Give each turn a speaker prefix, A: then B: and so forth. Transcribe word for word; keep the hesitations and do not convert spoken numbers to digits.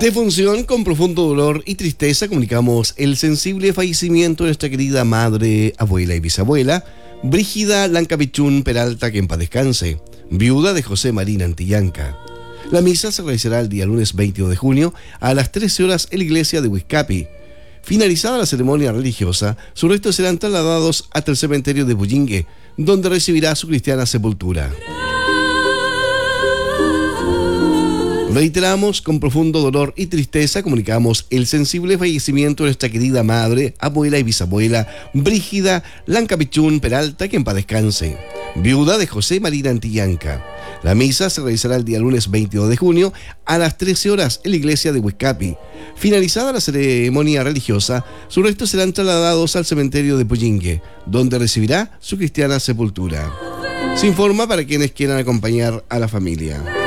A: Defunción. Con profundo dolor y tristeza comunicamos el sensible fallecimiento de nuestra querida madre, abuela y bisabuela, Brígida Lancapichún Peralta, que en paz descanse, viuda de José Marín Antillanca. La misa se realizará el día lunes veintidós de junio a las trece horas en la iglesia de Huizcapi. Finalizada la ceremonia religiosa, sus restos serán trasladados hasta el cementerio de Bullingue, donde recibirá su cristiana sepultura. Reiteramos, con profundo dolor y tristeza comunicamos el sensible fallecimiento de nuestra querida madre, abuela y bisabuela, Brígida Lancapichún Peralta, que en paz descanse, viuda de José Marín Antillanca. La misa se realizará el día lunes veintidós de junio a las trece horas en la iglesia de Huizcapi. Finalizada la ceremonia religiosa, sus restos serán trasladados al cementerio de Bullingue, donde recibirá su cristiana sepultura. Se informa para quienes quieran acompañar a la familia.